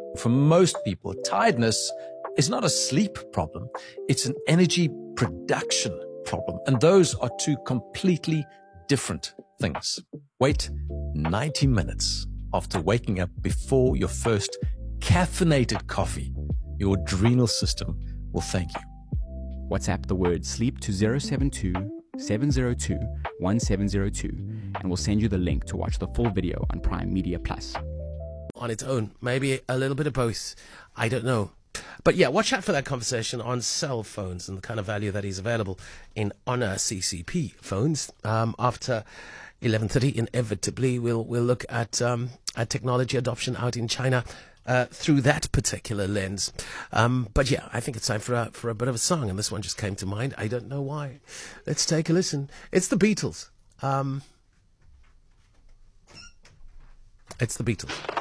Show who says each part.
Speaker 1: For most people, tiredness is not a sleep problem. It's an energy production problem. And those are two completely different things. Wait 90 minutes after waking up before your first caffeinated coffee. Your adrenal system will thank you.
Speaker 2: WhatsApp the word sleep to 072 702 1702 and we'll send you the link to watch the full video on Prime Media Plus.
Speaker 3: On its own, maybe a little bit of both. I don't know. But yeah, watch out for that conversation on cell phones and the kind of value that is available in Honor CCP phones. After 11:30, inevitably, we'll look at technology adoption out in China through that particular lens. But yeah, I think it's time for a bit of a song, and this one just came to mind. I don't know why. Let's take a listen. It's the Beatles. It's the Beatles.